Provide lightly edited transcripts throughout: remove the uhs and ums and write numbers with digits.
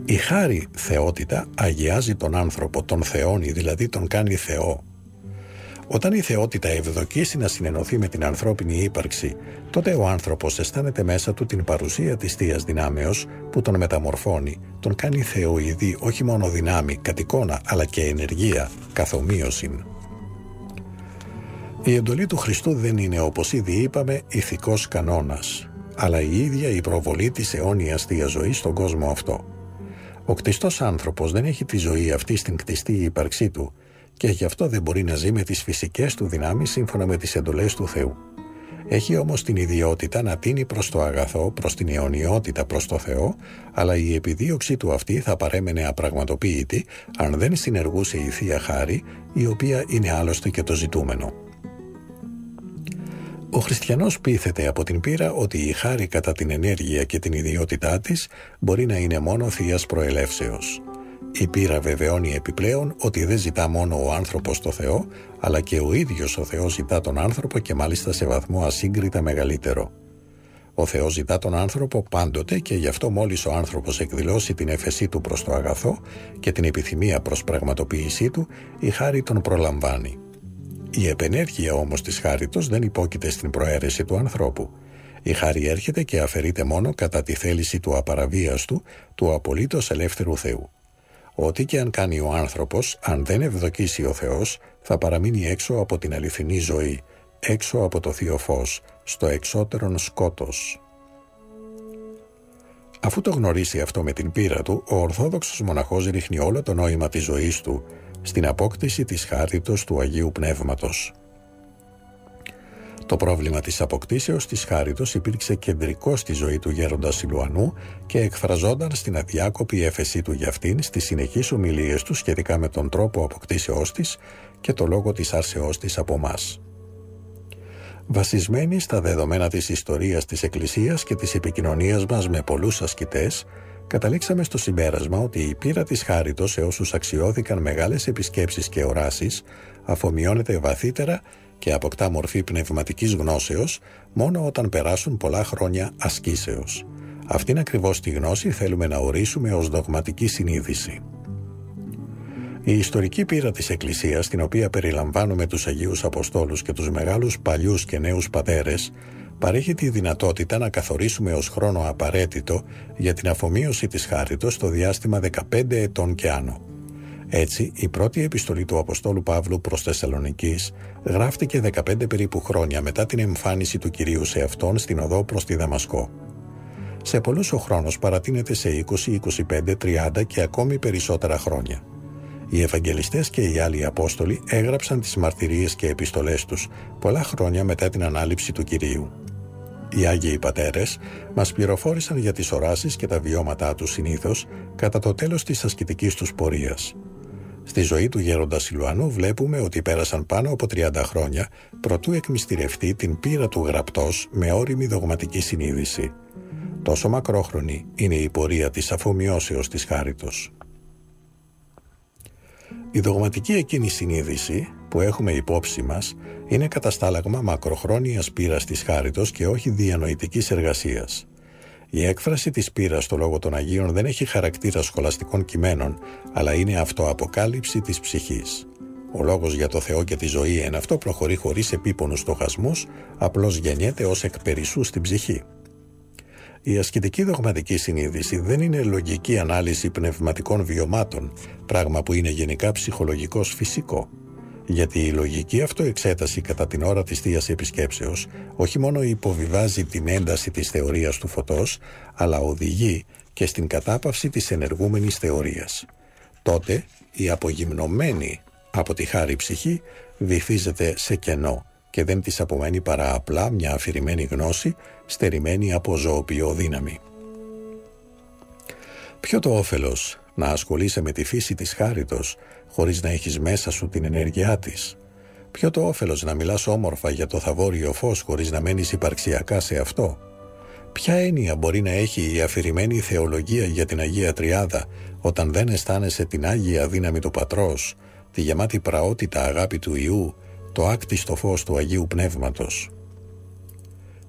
Η χάρη θεότητα αγιάζει τον άνθρωπο, τον θεώνει, δηλαδή τον κάνει Θεό. Όταν η θεότητα ευδοκίσει να συνενωθεί με την ανθρώπινη ύπαρξη, τότε ο άνθρωπος αισθάνεται μέσα του την παρουσία της Θείας Δυνάμεως που τον μεταμορφώνει, τον κάνει θεοειδή όχι μόνο δυνάμει, κατ' εικόνα, αλλά και ενεργεία, καθομοίωσιν. Η εντολή του Χριστού δεν είναι, όπως ήδη είπαμε, ηθικός κανόνας, αλλά η ίδια η προβολή της αιώνιας Θείας ζωής στον κόσμο αυτό. Ο κτιστός άνθρωπος δεν έχει τη ζωή αυτή στην κτιστή ύπαρξή του και γι' αυτό δεν μπορεί να ζει με τις φυσικές του δυνάμεις σύμφωνα με τις εντολές του Θεού. Έχει όμως την ιδιότητα να τίνει προς το αγαθό, προς την αιωνιότητα, προς το Θεό, αλλά η επιδίωξή του αυτή θα παρέμενε απραγματοποιητή αν δεν συνεργούσε η Θεία Χάρη, η οποία είναι άλλωστε και το ζητούμενο. Ο χριστιανός πείθεται από την πείρα ότι η χάρη κατά την ενέργεια και την ιδιότητά της μπορεί να είναι μόνο θείας προελεύσεως. Η πείρα βεβαιώνει επιπλέον ότι δεν ζητά μόνο ο άνθρωπος το Θεό, αλλά και ο ίδιος ο Θεός ζητά τον άνθρωπο και μάλιστα σε βαθμό ασύγκριτα μεγαλύτερο. Ο Θεός ζητά τον άνθρωπο πάντοτε και γι' αυτό μόλις ο άνθρωπος εκδηλώσει την έφεσή του προς το αγαθό και την επιθυμία προς πραγματοποίησή του, η χάρη τον προλαμβάνει. Η επενέργεια όμως της χάριτος δεν υπόκειται στην προαίρεση του ανθρώπου. Η χάρη έρχεται και αφαιρείται μόνο κατά τη θέληση του απαραβίαστου, του απολύτως ελεύθερου Θεού. Ό,τι και αν κάνει ο άνθρωπος, αν δεν ευδοκίσει ο Θεός, θα παραμείνει έξω από την αληθινή ζωή, έξω από το Θείο Φως, στο εξώτερον σκότος. Αφού το γνωρίσει αυτό με την πείρα του, ο Ορθόδοξος μοναχός ρίχνει όλο το νόημα της ζωής του στην απόκτηση της χάριτος του Αγίου Πνεύματος. Το πρόβλημα της αποκτήσεως της χάριτος υπήρξε κεντρικό στη ζωή του γέροντα Σιλουανού και εκφραζόταν στην αδιάκοπη έφεσή του για αυτήν στις συνεχείς ομιλίες του σχετικά με τον τρόπο αποκτήσεώς της και το λόγο της άρσεώς της από μας. Βασισμένοι στα δεδομένα της ιστορίας της Εκκλησίας και της επικοινωνίας μας με πολλούς ασκητές, καταλήξαμε στο συμπέρασμα ότι η πείρα της χάριτος σε όσους αξιώθηκαν μεγάλες επισκέψεις και οράσεις αφομοιώνεται βαθύτερα και αποκτά μορφή πνευματικής γνώσεως μόνο όταν περάσουν πολλά χρόνια ασκήσεως. Αυτήν ακριβώς τη γνώση θέλουμε να ορίσουμε ως δογματική συνείδηση. Η ιστορική πείρα της Εκκλησίας, την οποία περιλαμβάνουμε τους Αγίους Αποστόλους και τους μεγάλους παλιούς και νέους πατέρες, παρέχει τη δυνατότητα να καθορίσουμε ως χρόνο απαραίτητο για την αφομοίωση της χάριτος στο διάστημα 15 ετών και άνω. Έτσι, η πρώτη επιστολή του Αποστόλου Παύλου προς Θεσσαλονικής γράφτηκε 15 περίπου χρόνια μετά την εμφάνιση του Κυρίου σε αυτόν στην οδό προς τη Δαμασκό. Σε πολλούς ο χρόνος παρατείνεται σε 20, 25, 30 και ακόμη περισσότερα χρόνια. Οι Ευαγγελιστές και οι άλλοι Απόστολοι έγραψαν τις μαρτυρίες και επιστολές τους πολλά χρόνια μετά την ανάληψη του Κυρίου. Οι Άγιοι Πατέρες μας πληροφόρησαν για τις οράσεις και τα βιώματά τους συνήθως κατά το τέλος της ασκητικής τους πορείας. Στη ζωή του γέροντα Σιλουανού βλέπουμε ότι πέρασαν πάνω από 30 χρόνια προτού εκμυστηρευτεί την πείρα του γραπτός με ώριμη δογματική συνείδηση. Τόσο μακρόχρονη είναι η πορεία της αφομοιώσεως της χάριτος. Η δογματική εκείνη συνείδηση που έχουμε υπόψη μας είναι καταστάλαγμα μακροχρόνιας πείρας της χάριτος και όχι διανοητικής εργασίας. Η έκφραση της πείρας στο λόγο των Αγίων δεν έχει χαρακτήρα σχολαστικών κειμένων, αλλά είναι αυτοαποκάλυψη της ψυχής. Ο λόγος για το Θεό και τη ζωή εν αυτό προχωρεί χωρίς επίπονους στοχασμούς, απλώς γεννιέται ως εκ περισσού στην ψυχή. Η ασκητική δογματική συνείδηση δεν είναι λογική ανάλυση πνευματικών βιωμάτων, πράγμα που είναι γενικά ψυχολογικός φυσικό. Γιατί η λογική αυτοεξέταση κατά την ώρα της Θείας Επισκέψεως όχι μόνο υποβιβάζει την ένταση της θεωρίας του φωτός, αλλά οδηγεί και στην κατάπαυση της ενεργούμενης θεωρίας. Τότε η απογυμνωμένη από τη χάρη ψυχή βυθίζεται σε κενό και δεν της απομένει παρά απλά μια αφηρημένη γνώση στερημένη από ζωοποιό δύναμη. Ποιο το όφελος να ασχολείσαι με τη φύση της χάριτος χωρίς να έχεις μέσα σου την ενέργειά της? Ποιο το όφελος να μιλάς όμορφα για το θαβόριο φως χωρίς να μένεις υπαρξιακά σε αυτό? Ποια έννοια μπορεί να έχει η αφηρημένη θεολογία για την Αγία Τριάδα όταν δεν αισθάνεσαι την Άγια δύναμη του Πατρός, τη γεμάτη πραότητα αγάπη του Υιού, το άκτιστο φως του Αγίου Πνεύματος?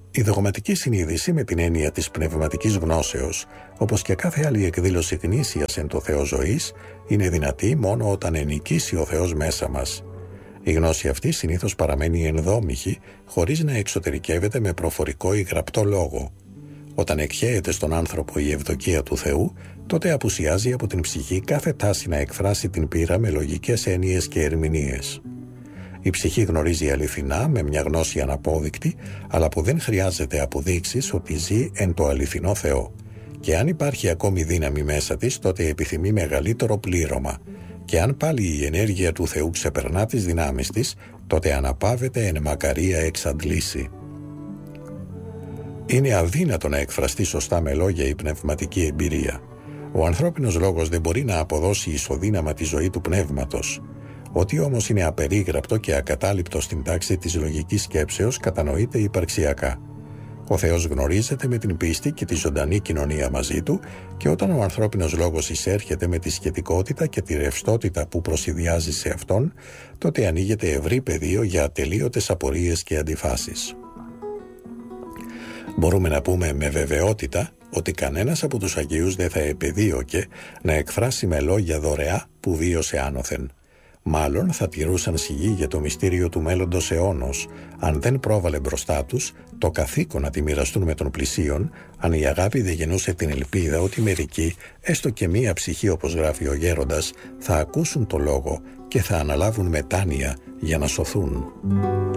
Η δογματική συνείδηση με την έννοια της πνευματικής γνώσεως, όπως και κάθε άλλη εκδήλωση γνήσιας εν το Θεό ζωής, είναι δυνατή μόνο όταν ενοικήσει ο Θεός μέσα μας. Η γνώση αυτή συνήθως παραμένει ενδόμηχη, χωρίς να εξωτερικεύεται με προφορικό ή γραπτό λόγο. Όταν εκχέεται στον άνθρωπο η ευδοκία του Θεού, τότε απουσιάζει από την ψυχή κάθε τάση να εκφράσει την πείρα με λογικές έννοιες και ερμηνείες. Η ψυχή γνωρίζει αληθινά με μια γνώση αναπόδεικτη, αλλά που δεν χρειάζεται αποδείξεις ότι ζει εν το αληθινό Θεό. Και αν υπάρχει ακόμη δύναμη μέσα της, τότε επιθυμεί μεγαλύτερο πλήρωμα. Και αν πάλι η ενέργεια του Θεού ξεπερνά τις δυνάμεις της, τότε αναπαύεται εν μακαρία εξαντλήσει. Είναι αδύνατο να εκφραστεί σωστά με λόγια η πνευματική εμπειρία. Ο ανθρώπινος λόγος δεν μπορεί να αποδώσει ισοδύναμα τη ζωή του πνεύματος. Ό,τι όμως είναι απερίγραπτο και ακατάληπτο στην τάξη της λογικής σκέψεως κατανοείται υπαρξιακά. Ο Θεός γνωρίζεται με την πίστη και τη ζωντανή κοινωνία μαζί του, και όταν ο ανθρώπινος λόγος εισέρχεται με τη σχετικότητα και τη ρευστότητα που προσηδιάζει σε αυτόν, τότε ανοίγεται ευρύ πεδίο για ατελείωτες απορίες και αντιφάσεις. Μπορούμε να πούμε με βεβαιότητα ότι κανένας από τους Αγίους δεν θα επεδίωκε να εκφράσει με λόγια δωρεά που βίωσε άνωθεν. Μάλλον θα τηρούσαν σιγή για το μυστήριο του μέλλοντος αιώνος, αν δεν πρόβαλε μπροστά τους το καθήκον να τη μοιραστούν με τον πλησίον, αν η αγάπη δεν γεννούσε την ελπίδα ότι μερικοί, έστω και μία ψυχή όπως γράφει ο Γέροντας, θα ακούσουν το λόγο και θα αναλάβουν μετάνοια για να σωθούν.